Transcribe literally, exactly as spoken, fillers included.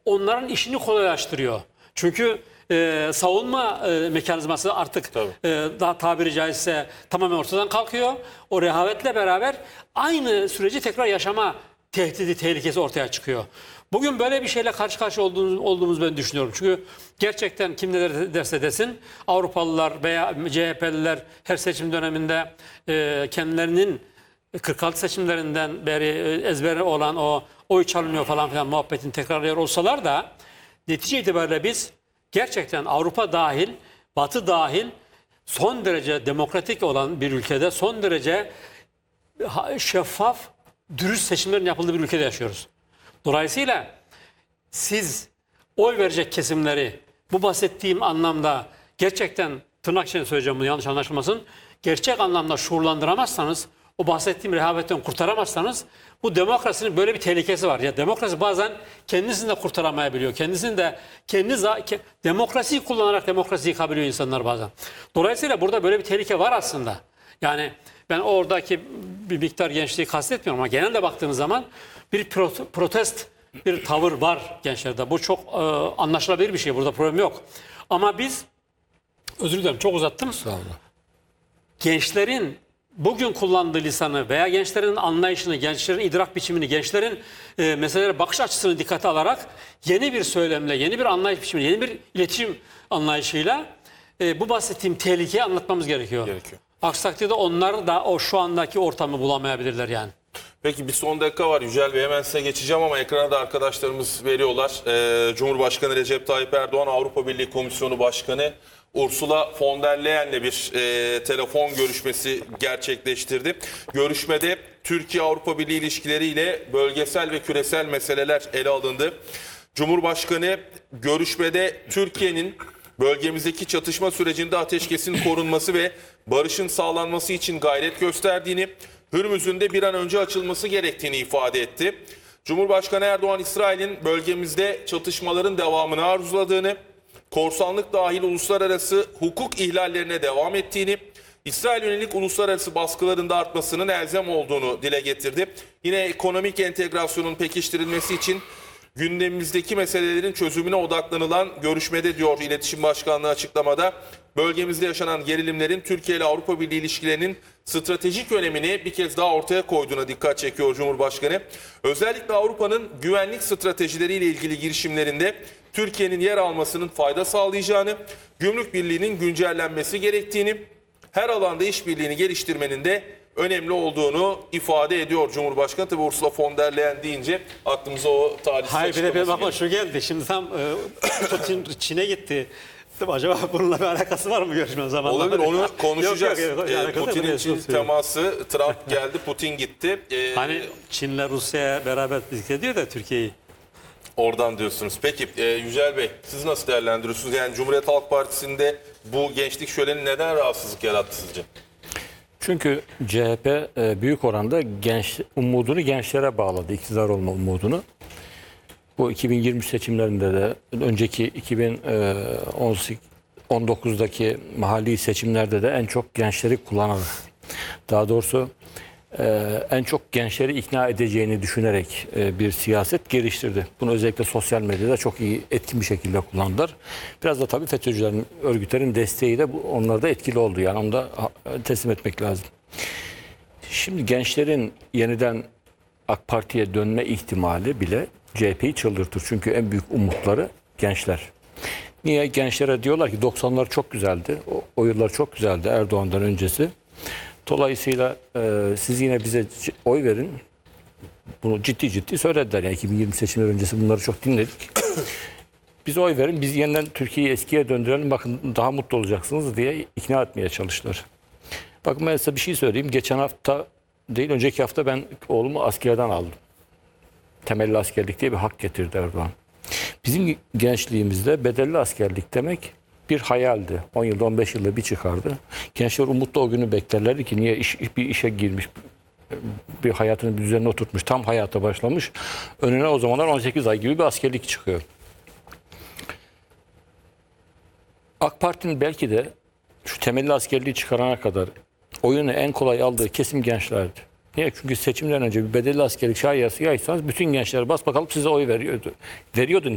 onların işini kolaylaştırıyor. Çünkü e, savunma e, mekanizması artık e, daha tabiri caizse tamamen ortadan kalkıyor. O rehavetle beraber aynı süreci tekrar yaşama tehdidi, tehlikesi ortaya çıkıyor. Bugün böyle bir şeyle karşı karşıya olduğumuz, olduğumuzu ben düşünüyorum. Çünkü gerçekten kim ne derse desin Avrupalılar veya C H P'liler her seçim döneminde e, kendilerinin kırk altı seçimlerinden beri ezbere olan o oy çalınıyor falan filan muhabbetin tekrarlıyor olsalar da netice itibariyle biz gerçekten Avrupa dahil, Batı dahil son derece demokratik olan bir ülkede, son derece şeffaf, dürüst seçimlerin yapıldığı bir ülkede yaşıyoruz. Dolayısıyla siz oy verecek kesimleri bu bahsettiğim anlamda gerçekten tırnak içinde söyleyeceğim bunu yanlış anlaşılmasın. Gerçek anlamda şuurlandıramazsanız, o bahsettiğim rehavetten kurtaramazsanız bu demokrasinin böyle bir tehlikesi var. Ya demokrasi bazen kendisini de kurtaramayabiliyor. Kendisini de kendi demokrasiyi kullanarak demokrasiyi yıkabiliyor insanlar bazen. Dolayısıyla burada böyle bir tehlike var aslında. Yani ben oradaki bir miktar gençliği kastetmiyorum ama genelde baktığınız zaman bir protest bir tavır var gençlerde. Bu çok e, anlaşılabilir bir şey. Burada problem yok. Ama biz özür dilerim çok uzattım. Sağ olun. Gençlerin bugün kullandığı lisanı veya gençlerin anlayışını, gençlerin idrak biçimini, gençlerin e, meselelere bakış açısını dikkate alarak yeni bir söylemle, yeni bir anlayış biçimiyle, yeni bir iletişim anlayışıyla e, bu bahsettiğim tehlikeyi anlatmamız gerekiyor. Gerekiyor. Aksi takdirde onlar da o şu andaki ortamı bulamayabilirler yani. Peki bir son dakika var Yücel Bey, hemen size geçeceğim ama ekrana da arkadaşlarımız veriyorlar. Ee, Cumhurbaşkanı Recep Tayyip Erdoğan, Avrupa Birliği Komisyonu Başkanı Ursula von der Leyen'le bir e, telefon görüşmesi gerçekleştirdi. Görüşmede Türkiye-Avrupa Birliği ilişkileriyle bölgesel ve küresel meseleler ele alındı. Cumhurbaşkanı görüşmede Türkiye'nin bölgemizdeki çatışma sürecinde ateşkesin korunması ve barışın sağlanması için gayret gösterdiğini, Hürmüz'ün de bir an önce açılması gerektiğini ifade etti. Cumhurbaşkanı Erdoğan, İsrail'in bölgemizde çatışmaların devamını arzuladığını, korsanlık dahil uluslararası hukuk ihlallerine devam ettiğini, İsrail yönelik uluslararası baskıların da artmasının elzem olduğunu dile getirdi. Yine ekonomik entegrasyonun pekiştirilmesi için gündemimizdeki meselelerin çözümüne odaklanılan görüşmede, diyor İletişim Başkanlığı açıklamada, bölgemizde yaşanan gerilimlerin Türkiye ile Avrupa Birliği ilişkilerinin stratejik önemini bir kez daha ortaya koyduğuna dikkat çekiyor Cumhurbaşkanı. Özellikle Avrupa'nın güvenlik stratejileriyle ilgili girişimlerinde Türkiye'nin yer almasının fayda sağlayacağını, gümrük birliğinin güncellenmesi gerektiğini, her alanda işbirliğini geliştirmenin de önemli olduğunu ifade ediyor Cumhurbaşkanı. Tabi Ursula von der Leyen deyince aklımıza o tarihsel Hayır bir de benim aklıma geldi. şu geldi. Şimdi tam e, Putin Çin'e gitti. Acaba bununla bir alakası var mı görüşme zamanında? Olabilir, onu konuşacağız. Yok, yok, yok, ee, Putin'in Çin teması, Trump geldi, Putin gitti. Ee, hani Çin'le Rusya'ya beraber birlikte diyor da Türkiye'yi. Oradan diyorsunuz. Peki e, Yücel Bey, siz nasıl değerlendiriyorsunuz? Yani Cumhuriyet Halk Partisi'nde bu gençlik şöleni neden rahatsızlık yarattı sizce? Çünkü C H P büyük oranda genç umudunu gençlere bağladı, iktidar olma umudunu. Bu iki bin yirmi seçimlerinde de, önceki iki bin on dokuzdaki mahalli seçimlerde de en çok gençleri kullanarak, daha doğrusu en çok gençleri ikna edeceğini düşünerek bir siyaset geliştirdi. Bunu özellikle sosyal medyada çok iyi, etkin bir şekilde kullandılar. Biraz da tabii FETÖ'cülerin, örgütlerin desteği de onlarda etkili oldu. Yani onu da teslim etmek lazım. Şimdi gençlerin yeniden AK Parti'ye dönme ihtimali bile C H P'yi çıldırtır. Çünkü en büyük umutları gençler. Niye? Gençlere diyorlar ki doksanlar çok güzeldi. O, o yıllar çok güzeldi Erdoğan'dan öncesi. Dolayısıyla e, siz yine bize oy verin. Bunu ciddi ciddi söylediler. Yani iki bin yirmi seçimler öncesi bunları çok dinledik. Bize oy verin, biz yeniden Türkiye'yi eskiye döndürelim. Bakın daha mutlu olacaksınız diye ikna etmeye çalıştılar. Bakın ben size bir şey söyleyeyim. Geçen hafta değil, önceki hafta ben oğlumu askerden aldım. Temelli askerlik diye bir hak getirdi Erdoğan. Bizim gençliğimizde bedelli askerlik demek bir hayaldi. on yılda on beş yılda bir çıkardı. Gençler umutlu o günü beklerlerdi ki niye iş, bir işe girmiş, bir hayatını bir düzenine oturtmuş, tam hayata başlamış. Önüne o zamanlar on sekiz ay gibi bir askerlik çıkıyor. AK Parti'nin belki de şu temelli askerliği çıkarana kadar oyunu en kolay aldığı kesim gençlerdi. Niye? Çünkü seçimden önce bir bedelli askerlik şayiası yaysanız bütün gençler bas bakalım size oy veriyordu. Veriyordu.